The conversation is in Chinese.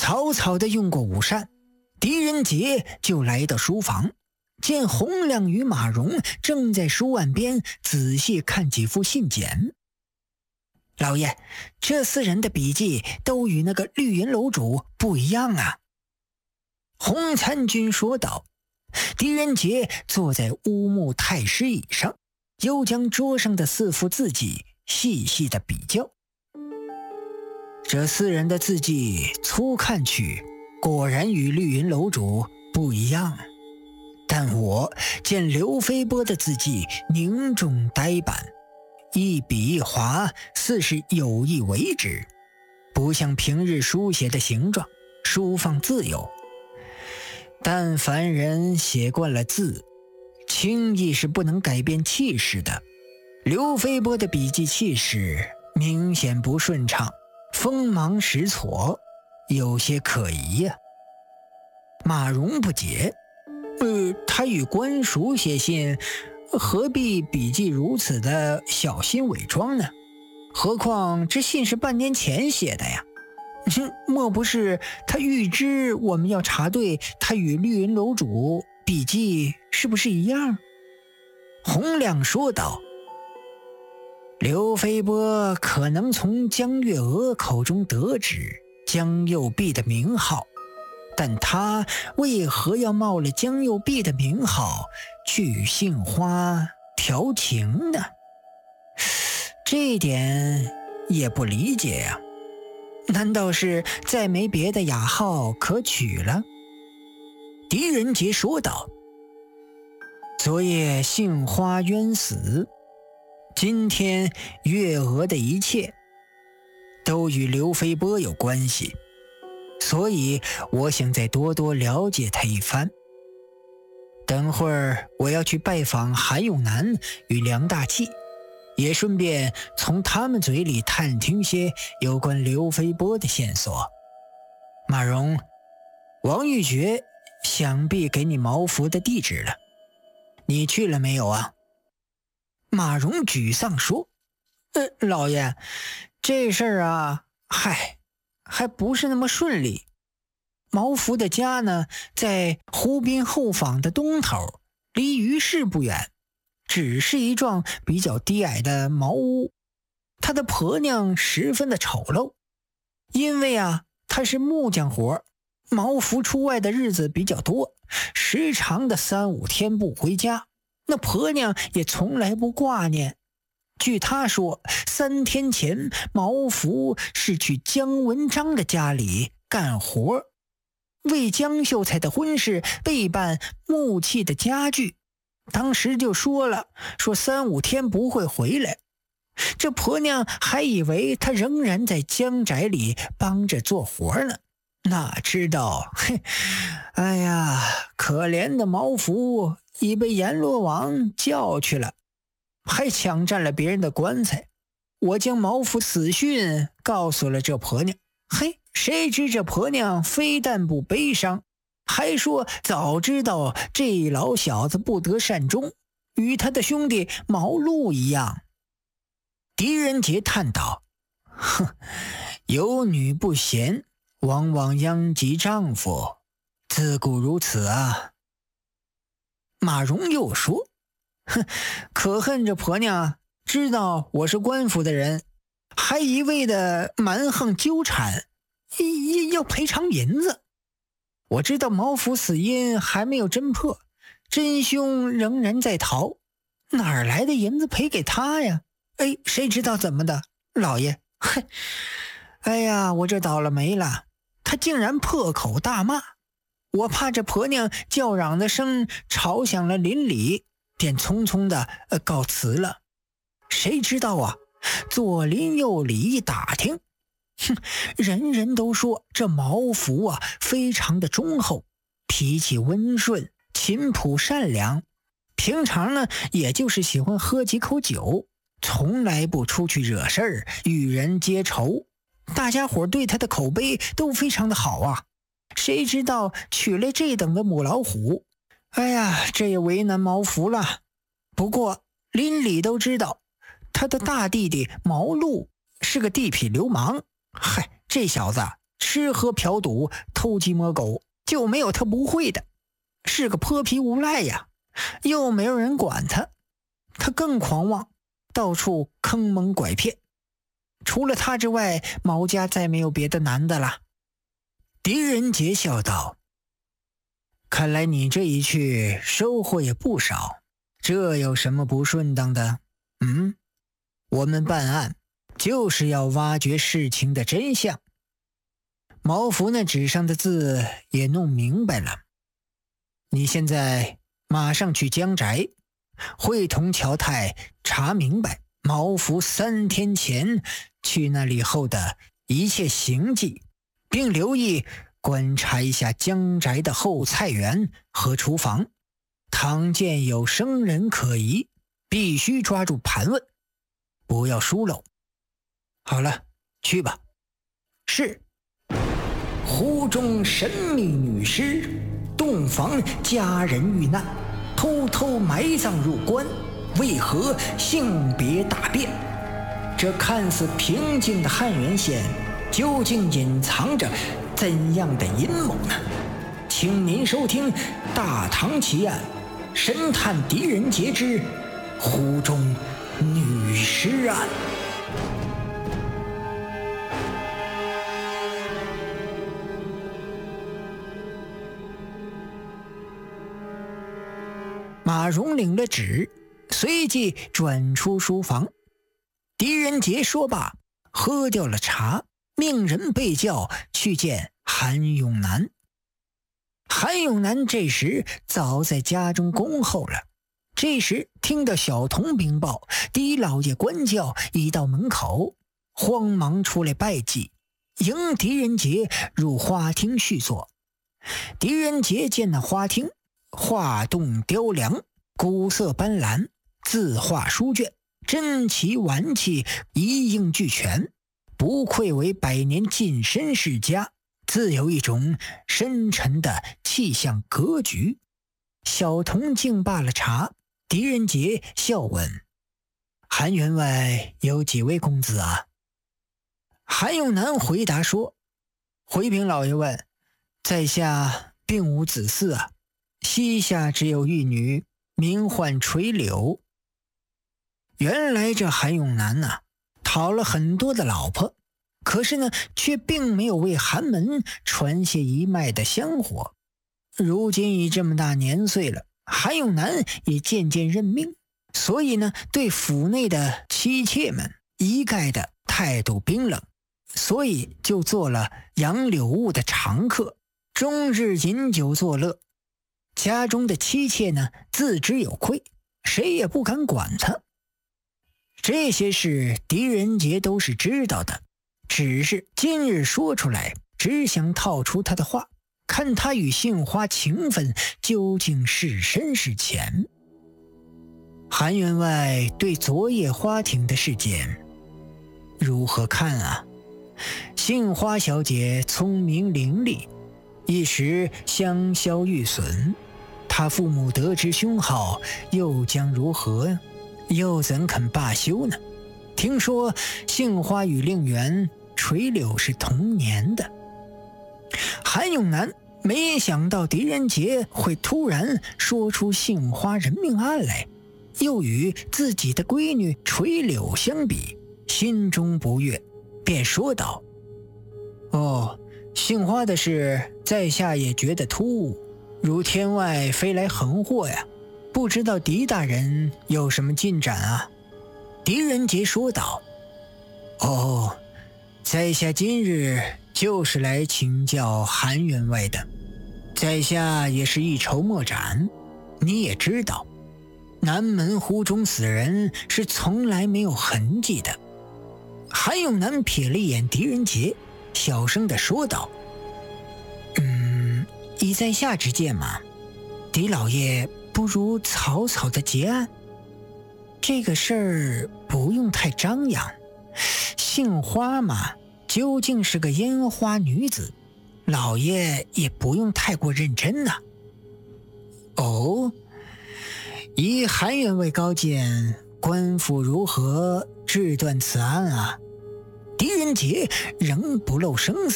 草草地用过午膳，狄仁杰就来到书房，见洪亮与马荣正在书案边仔细看几副信笺。老爷，这4人的笔记都与那个绿云楼主不一样啊。洪参军说道。狄仁杰坐在乌木太师椅上，又将桌上的4幅字迹细细的比较。这4人的字迹粗看去果然与绿云楼主不一样，但我见刘飞波的字迹凝重呆板，一笔一划似是有意为之，不像平日书写的形状舒放自由。但凡人写惯了字，轻易是不能改变气势的。刘飞波的笔迹气势明显不顺畅，锋芒实挫，有些可疑呀。马荣不解，他与官署写信，何必笔迹如此的小心伪装呢？何况这信是半年前写的呀。莫不是他预知我们要查对他与绿云楼主笔迹是不是一样？洪亮说道。刘飞波可能从江月娥口中得知江右弼的名号，但他为何要冒了江右弼的名号去与杏花调情呢？这一点也不理解呀。难道是再没别的雅号可取了？狄仁杰说道。昨夜杏花冤死，今天月娥的一切都与刘飞波有关系，所以我想再多多了解他一番。等会儿我要去拜访韩永南与梁大器，也顺便从他们嘴里探听些有关刘飞波的线索。马荣，王玉珏想必给你毛福的地址了，你去了没有啊？马荣沮丧说，老爷，这事儿啊，还不是那么顺利。毛福的家呢，在湖滨后坊的东头，离于市不远，只是一幢比较低矮的茅屋。他的婆娘十分的丑陋，因为他是木匠活，毛福出外的日子比较多，时常的3、5天不回家，那婆娘也从来不挂念。据他说，3天前毛福是去姜文章的家里干活，为江秀才的婚事备办木器的家具。当时就说3、5天不会回来，这婆娘还以为他仍然在江宅里帮着做活呢，哪知道，哎呀，可怜的毛福已被阎罗王叫去了，还抢占了别人的棺材。我将毛福死讯告诉了这婆娘，谁知这婆娘非但不悲伤，还说早知道这老小子不得善终，与他的兄弟毛路一样。狄仁杰叹道，有女不贤，往往殃及丈夫，自古如此啊。马荣又说，可恨这婆娘知道我是官府的人，还一味的蛮横纠缠，要赔偿银子。我知道毛福死因还没有侦破，真凶仍然在逃，哪儿来的银子赔给他呀？谁知道怎么的，老爷，哎呀，我这倒了霉了，他竟然破口大骂，我怕这婆娘叫嚷的声吵响了邻里，便匆匆的告辞了。谁知道左邻右里一打听，人人都说这毛福非常的忠厚，脾气温顺，勤朴善良，平常呢也就是喜欢喝几口酒，从来不出去惹事儿，与人结仇。大家伙对他的口碑都非常的好啊。谁知道娶了这等的母老虎，哎呀，这也为难毛福了。不过邻里都知道他的大弟弟毛路是个地痞流氓，这小子吃喝嫖赌、偷鸡摸狗，就没有他不会的，是个泼皮无赖呀，又没有人管他。他更狂妄，到处坑蒙拐骗。除了他之外，毛家再没有别的男的了。狄仁杰笑道：看来你这一去收获也不少，这有什么不顺当的？我们办案就是要挖掘事情的真相。毛福那纸上的字也弄明白了。你现在马上去江宅，会同乔太查明白毛福3天前去那里后的一切行迹，并留意观察一下江宅的后菜园和厨房，倘见有生人可疑，必须抓住盘问，不要疏漏。好了，去吧。是。湖中神秘女尸，洞房佳人遇难，偷偷埋葬入棺，为何性别大变？这看似平静的汉源县，究竟隐藏着怎样的阴谋呢？请您收听《大唐奇案》神探狄仁杰之湖中女尸案。马蓉领了旨，随即转出书房。狄仁杰说罢，喝掉了茶，命人被叫去见韩永南。韩永南这时早在家中恭候了。这时听到小童禀报狄老爷官轿已到门口，慌忙出来拜祭，迎狄仁杰入花厅叙坐。狄仁杰见那花厅画栋雕梁，古色斑斓，字画书卷，珍奇玩器一应俱全，不愧为百年近身世家，自有一种深沉的气象格局。小童敬罢了茶，狄仁杰笑问：韩员外有几位公子啊？韩永南回答说：回禀老爷问，在下并无子嗣啊，膝下只有一女，名唤垂柳。原来这韩永南讨了很多的老婆，可是呢，却并没有为韩门传下一脉的香火。如今已这么大年岁了，韩永南也渐渐认命，所以呢，对府内的妻妾们一概的态度冰冷，所以就做了杨柳坞的常客，终日饮酒作乐。家中的妻妾呢，自知有愧，谁也不敢管他。这些事狄仁杰都是知道的，只是今日说出来，只想套出他的话，看他与杏花情分究竟是深是浅。韩员外对昨夜花亭的事件如何看啊？杏花小姐聪明伶俐，一时香消玉损，她父母得知凶号，又将如何？又怎肯罢休呢？听说杏花与令媛垂柳是同年的。韩永南没想到狄仁杰会突然说出杏花人命案来，又与自己的闺女垂柳相比，心中不悦，便说道：杏花的事在下也觉得突兀，如天外飞来横祸呀，不知道狄大人有什么进展啊？狄仁杰说道：在下今日就是来请教韩员外的，在下也是一筹莫展。你也知道，南门湖中死人是从来没有痕迹的。韩永南瞥了一眼狄仁杰，小声地说道：以在下之见嘛，狄老爷不如草草的结案，这个事儿不用太张扬。杏花嘛，究竟是个烟花女子，老爷也不用太过认真呐。以韩员外高见，官府如何治断此案啊？狄仁杰仍不露声色。